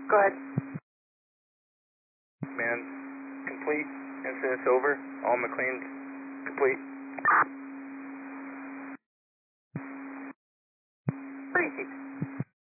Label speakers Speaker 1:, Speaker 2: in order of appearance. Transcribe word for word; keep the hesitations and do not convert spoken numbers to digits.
Speaker 1: Go ahead.
Speaker 2: Man, complete. Incident's over. All McLean's complete.